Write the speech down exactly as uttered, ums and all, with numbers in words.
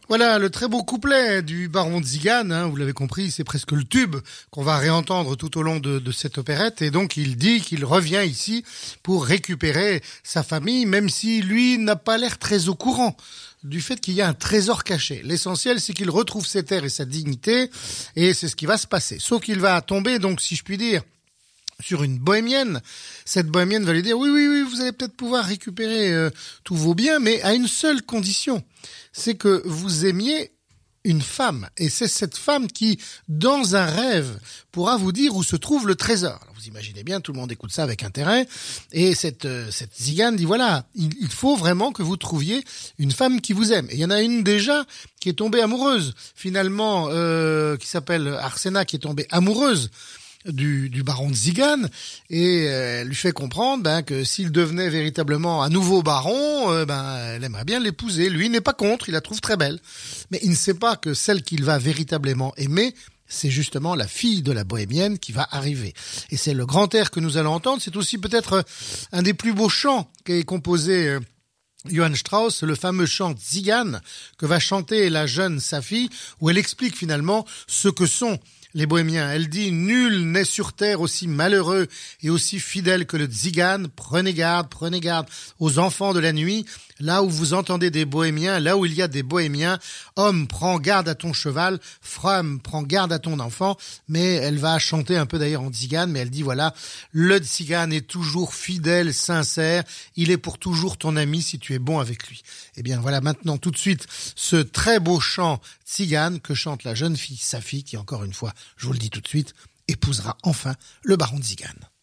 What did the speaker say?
Voilà le très beau couplet du baron de Zigan, hein, vous l'avez compris, c'est presque le tube qu'on va réentendre tout au long de, de cette opérette, et donc il dit qu'il revient ici pour récupérer sa famille, même si lui n'a pas l'air très au courant du fait qu'il y a un trésor caché. L'essentiel, c'est qu'il retrouve ses terres et sa dignité, et c'est ce qui va se passer. Sauf qu'il va tomber, donc, si je puis dire, sur une bohémienne. Cette bohémienne va lui dire oui, oui, oui, vous allez peut-être pouvoir récupérer euh, tous vos biens, mais à une seule condition, c'est que vous aimiez une femme. Et c'est cette femme qui, dans un rêve, pourra vous dire où se trouve le trésor. Alors, vous imaginez bien, tout le monde écoute ça avec intérêt. Et cette, euh, cette zigane dit voilà, il, il faut vraiment que vous trouviez une femme qui vous aime. Et il y en a une déjà qui est tombée amoureuse, finalement, euh, qui s'appelle Arsena, qui est tombée amoureuse du, du baron de Zigan, et euh, elle lui fait comprendre ben, que s'il devenait véritablement un nouveau baron, euh, ben, elle aimerait bien l'épouser. Lui, il n'est pas contre, il la trouve très belle. Mais il ne sait pas que celle qu'il va véritablement aimer, c'est justement la fille de la bohémienne qui va arriver. Et c'est le grand air que nous allons entendre. C'est aussi peut-être un des plus beaux chants qu'ait composé euh, Johann Strauss, le fameux chant Zigan que va chanter la jeune Safi, où elle explique finalement ce que sont les bohémiens. Elle dit « Nul n'est sur terre aussi malheureux et aussi fidèle que le Zigan. Prenez garde, prenez garde aux enfants de la nuit. Là où vous entendez des bohémiens, là où il y a des bohémiens, homme, prends garde à ton cheval, femme, prends garde à ton enfant. » Mais elle va chanter un peu d'ailleurs en Zigan, mais elle dit voilà, le Zigan est toujours fidèle, sincère. Il est pour toujours ton ami si tu es bon avec lui. Eh bien voilà maintenant tout de suite ce très beau chant Zigan que chante la jeune fille Safi qui, encore une fois, je vous le dis tout de suite, épousera enfin le baron de Zigan.